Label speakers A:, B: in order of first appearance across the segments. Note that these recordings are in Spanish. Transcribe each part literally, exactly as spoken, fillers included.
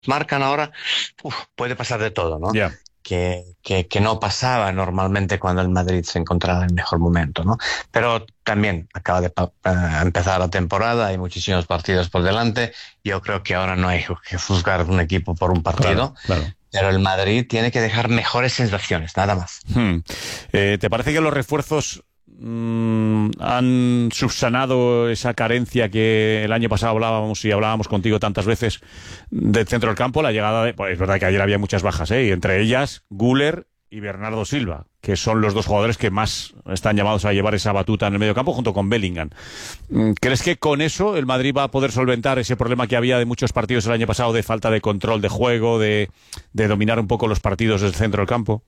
A: marcan ahora, uf, puede pasar de todo, ¿no?
B: Ya.
A: Que, que, que no pasaba normalmente cuando el Madrid se encontraba en el mejor momento, ¿no? Pero también acaba de pa- eh, empezar la temporada, hay muchísimos partidos por delante. Yo creo que ahora no hay que juzgar un equipo por un
B: Claro,
A: partido,
B: claro.
A: pero el Madrid tiene que dejar mejores sensaciones, nada más.
B: Hmm. Eh, ¿te parece que los refuerzos mm, han subsanado esa carencia que el año pasado hablábamos y hablábamos contigo tantas veces del centro del campo? La llegada de... Pues es verdad que ayer había muchas bajas, ¿eh? Y entre ellas Güler y Bernardo Silva, que son los dos jugadores que más están llamados a llevar esa batuta en el medio campo junto con Bellingham. Mm, ¿Crees que con eso el Madrid va a poder solventar ese problema que había de muchos partidos el año pasado de falta de control de juego, de, de dominar un poco los partidos del centro del campo?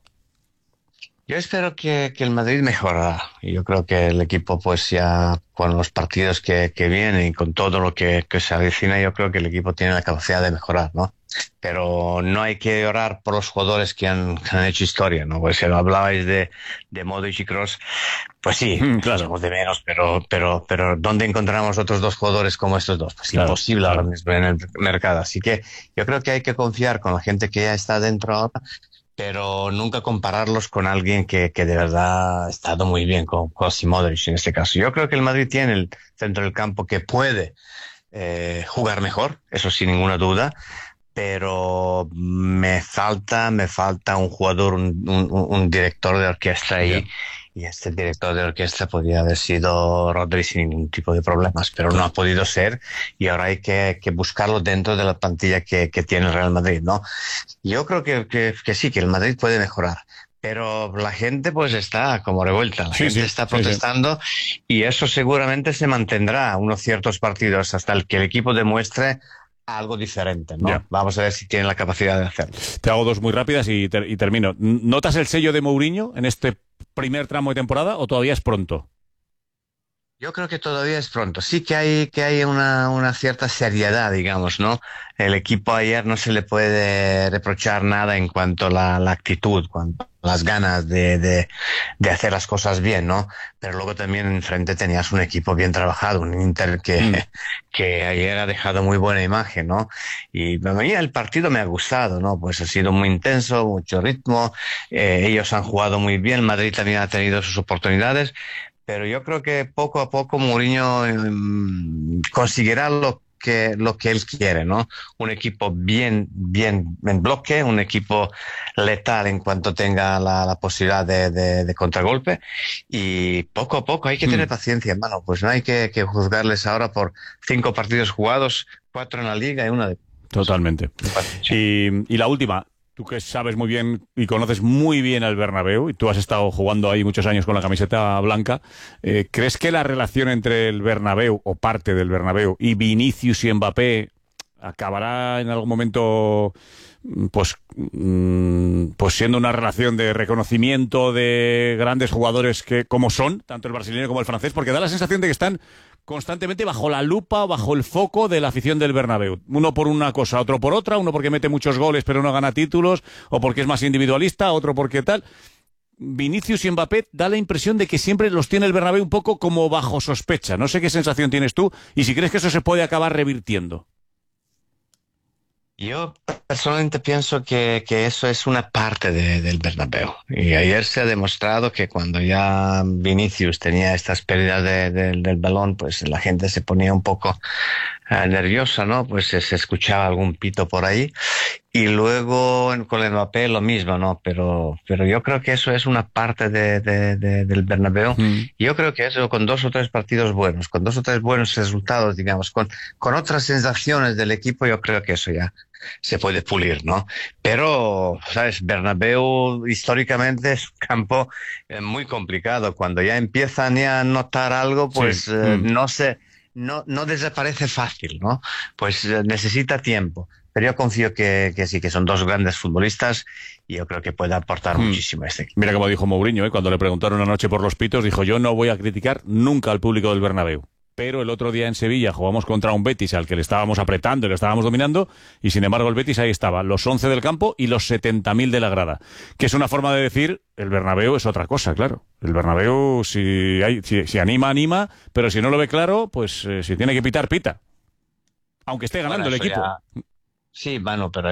A: Yo espero que, que el Madrid mejora. Y yo creo que el equipo, pues ya con los partidos que, que vienen y con todo lo que, que se avecina, yo creo que el equipo tiene la capacidad de mejorar, ¿no? Pero no hay que orar por los jugadores que han, que han hecho historia, ¿no? Pues si hablabais de, de Modric y Kroos, pues sí,
B: Mm,
A: les
B: claro,
A: echamos de menos, pero, pero, pero ¿dónde encontramos otros dos jugadores como estos dos? Pues
B: claro,
A: imposible ahora
B: claro.
A: mismo en el mercado. Así que yo creo que hay que confiar con la gente que ya está dentro ahora, pero nunca compararlos con alguien que, que de verdad ha estado muy bien, con Kroos y Modric en este caso. Yo creo que el Madrid tiene el centro del campo que puede eh, jugar mejor, eso sin ninguna duda, pero me falta, me falta un jugador, un, un- un director de orquesta
B: Ya.
A: ahí, y este director de orquesta podría haber sido Rodri sin ningún tipo de problemas, pero no ha podido ser, y ahora hay que, que buscarlo dentro de la plantilla que, que tiene el Real Madrid, ¿no? Yo creo que, que, que sí, que el Madrid puede mejorar. Pero la gente pues está como revuelta, la
B: Sí,
A: gente
B: sí,
A: está
B: sí, sí.
A: protestando, y eso seguramente se mantendrá unos ciertos partidos hasta el que el equipo demuestre algo diferente,
B: Ya.
A: ¿no? Vamos a ver si tiene la capacidad de hacerlo.
B: Te hago dos muy rápidas y, ter- y termino. ¿Notas el sello de Mourinho en este primer tramo de temporada o todavía es pronto?
A: Yo creo que todavía es pronto. Sí que hay, que hay una, una cierta seriedad, digamos, ¿no? El equipo ayer no se le puede reprochar nada en cuanto a la, la actitud, cuanto a las ganas de, de, de hacer las cosas bien, ¿no? Pero luego también enfrente tenías un equipo bien trabajado, un Inter que,
B: Mm.
A: que ayer ha dejado muy buena imagen, ¿no? Y a mí el partido me ha gustado, ¿no? Pues ha sido muy intenso, mucho ritmo, eh, ellos han jugado muy bien, Madrid también ha tenido sus oportunidades, pero yo creo que poco a poco Mourinho mm, conseguirá lo que, lo que él quiere, ¿no? Un equipo bien, bien en bloque, un equipo letal en cuanto tenga la, la posibilidad de, de, de contragolpe. Y poco a poco hay que tener
B: Mm.
A: paciencia, hermano. Pues no hay que, que juzgarles ahora por cinco partidos jugados, cuatro en la liga y una de...
B: Totalmente. Y, y la última, tú que sabes muy bien y conoces muy bien al Bernabéu, y tú has estado jugando ahí muchos años con la camiseta blanca, eh, ¿crees que la relación entre el Bernabéu, o parte del Bernabéu, y Vinicius y Mbappé acabará en algún momento mm, pues, mm, pues siendo una relación de reconocimiento de grandes jugadores que como son, tanto el brasileño como el francés? Porque da la sensación de que están constantemente bajo la lupa, bajo el foco de la afición del Bernabéu. Uno por una cosa, otro por otra, uno porque mete muchos goles pero no gana títulos, o porque es más individualista, otro porque tal. Vinicius y Mbappé da la impresión de que siempre los tiene el Bernabéu un poco como bajo sospecha. No sé qué sensación tienes tú y si crees que eso se puede acabar revirtiendo.
A: Yo personalmente pienso que, que eso es una parte de- del Bernabéu. Y ayer se ha demostrado que cuando ya Vinicius tenía estas pérdidas de- de- del balón, pues la gente se ponía un poco eh, nerviosa, ¿no? Pues se, se escuchaba algún pito por ahí. Y luego en- con el Mbappé lo mismo, ¿no? Pero, pero yo creo que eso es una parte de, de- de- del Bernabéu.
B: Mm.
A: Yo creo que eso con dos o tres partidos buenos, con dos o tres buenos resultados, digamos, con, con otras sensaciones del equipo, yo creo que eso ya se puede pulir, ¿no? Pero, ¿sabes? Bernabéu históricamente es un campo eh, muy complicado. Cuando ya empiezan ya a notar algo,
B: Sí.
A: pues eh,
B: Mm.
A: no se, no, no desaparece fácil, ¿no? Pues eh, necesita tiempo. Pero yo confío que, que sí, que son dos grandes futbolistas, y yo creo que puede aportar
B: Mm.
A: muchísimo a este equipo.
B: Mira como dijo Mourinho, ¿eh? Cuando le preguntaron anoche por los pitos, dijo: yo no voy a criticar nunca al público del Bernabéu. Pero el otro día en Sevilla jugamos contra un Betis al que le estábamos apretando y le estábamos dominando, y sin embargo el Betis ahí estaba, los once del campo y los setenta mil de la grada. Que es una forma de decir, el Bernabéu es otra cosa, claro. El Bernabéu, si, hay, si, si anima, anima, pero si no lo ve claro, pues eh, si tiene que pitar, pita. Aunque esté
A: Bueno,
B: ganando el
A: eso
B: equipo.
A: ya, Sí, bueno, pero